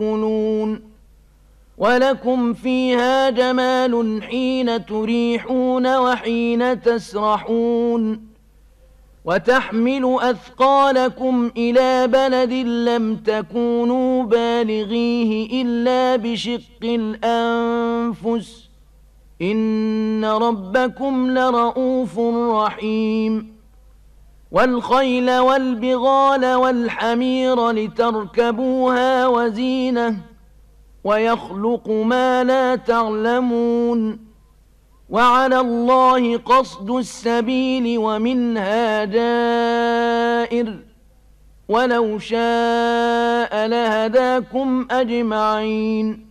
تأكلون ولكم فيها جمال حين تريحون وحين تسرحون وتحمل أثقالكم إلى بلد لم تكونوا بالغيه إلا بشق الأنفس إن ربكم لرؤوف رحيم والخيل والبغال والحمير لتركبوها وزينة ويخلق ما لا تعلمون وعلى الله قصد السبيل ومنها جائر ولو شاء لهداكم أجمعين